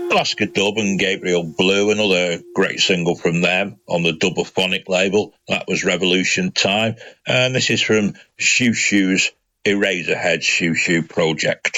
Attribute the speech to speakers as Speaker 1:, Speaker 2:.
Speaker 1: Alaska Dub and Gabriel Blue, another great single from them on the Dubophonic label. That was Revolution Time. And this is from Shoo Shoo's Eraserhead Shoo Shoo project.